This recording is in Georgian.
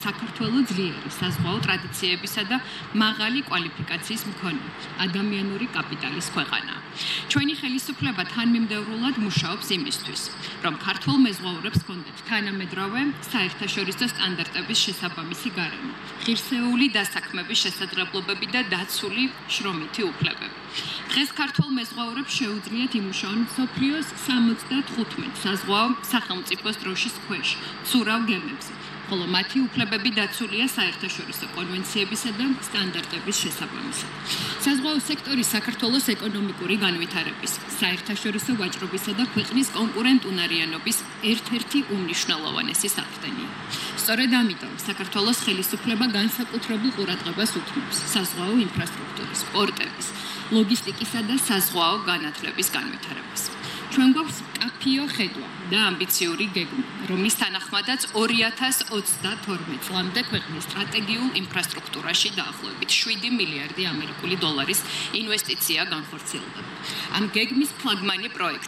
საქართველოს ძლიერი საზღვაო ტრადიციებისა და მაღალი კვალიფიკაციის მქონე ადამიანური კაპიტალის ქვეყანა. ჩვენი ხელისუფლება თანმიმდევრულად მუშაობს იმისთვის, რომ ქართულ მეზღვაურებს ჰქონდეთ თანამედროვე საერთაშორისო სტანდარტების შესაბამისი გარემო, ღირსეული დასაქმების შესაძლებლობები და დაცული შრომითი უფლებები. დღეს ქართულ მეზღვაურებს შეუძლიათ იმუშაონ მსოფლიოს 75 საზღვაო სახელმწიფოს დროშის ქვეშ, ცურავ გემებზე. ხოლო მათი უფლებები დაცულია საერთაშორისო კონვენციებისა და სტანდარტების შესაბამისად. საზღვაო სექტორი საქართველოს ეკონომიკური განვითარების, საერთაშორისო ვაჭრობისა და ქვეყნის კონკურენტუნარიანობის ერთ-ერთი უმნიშვნელოვანესი საფრთხეა. სწორედ ამიტომ საქართველოს ხელისუფლება განსაკუთრებულ ყურადღებას უთმობს საზღვაო ინფრასტრუქტურის, პორტების, ლოგისტიკისა და საზღვაო განათლების განვითარებას. ჩვენ გვაქვს კაფიო ხედვა და ამბიციური გეგმა, რომლის თანახმადაც 2022 წლამდე ქვეყნის სტრატეგიულ ინფრასტრუქტურაში დაახლოებით 7 მილიარდი ამერიკული დოლარის ინვესტიცია განხორციელდება. ამ გეგმის ფლაგმანი პროექტი